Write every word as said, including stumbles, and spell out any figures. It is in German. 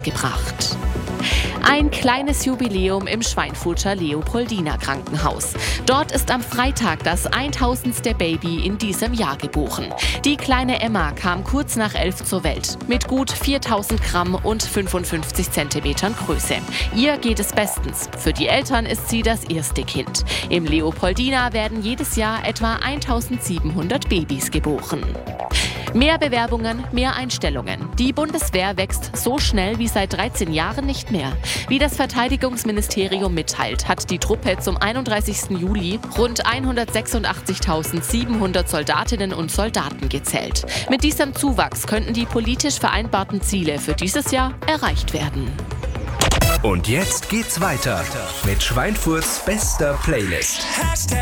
mitgebracht. Ein kleines Jubiläum im Schweinfurter Leopoldina Krankenhaus. Dort ist am Freitag das tausendste Baby in diesem Jahr geboren. Die kleine Emma kam kurz nach elf zur Welt, mit gut viertausend Gramm und fünfundfünfzig Zentimetern Größe. Ihr geht es bestens. Für die Eltern ist sie das erste Kind. Im Leopoldina werden jedes Jahr etwa eintausendsiebenhundert Babys geboren. Mehr Bewerbungen, mehr Einstellungen. Die Bundeswehr wächst so schnell wie seit dreizehn Jahren nicht mehr. Wie das Verteidigungsministerium mitteilt, hat die Truppe zum einunddreißigsten Juli rund hundertsechsundachtzigtausendsiebenhundert Soldatinnen und Soldaten gezählt. Mit diesem Zuwachs könnten die politisch vereinbarten Ziele für dieses Jahr erreicht werden. Und jetzt geht's weiter mit Schweinfurts bester Playlist.